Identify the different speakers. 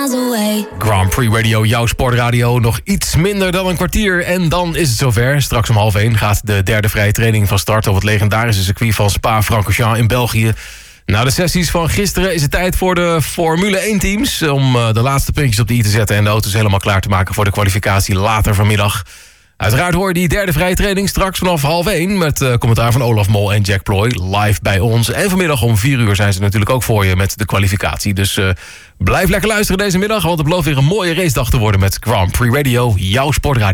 Speaker 1: Grand Prix Radio, jouw sportradio. Nog iets minder dan een kwartier en dan is het zover. Straks om 12:30 gaat de derde vrije training van start op het legendarische circuit van Spa-Francorchamps in België. Na de sessies van gisteren is het tijd voor de Formule 1 teams om de laatste puntjes op de i te zetten en de auto's helemaal klaar te maken voor de kwalificatie later vanmiddag. Uiteraard hoor je die derde vrije training straks vanaf 12:30 met commentaar van Olaf Mol en Jack Ploy live bij ons. En vanmiddag om 4:00 zijn ze natuurlijk ook voor je met de kwalificatie. Dus blijf lekker luisteren deze middag, want het belooft weer een mooie racedag te worden met Grand Prix Radio, jouw sportradio.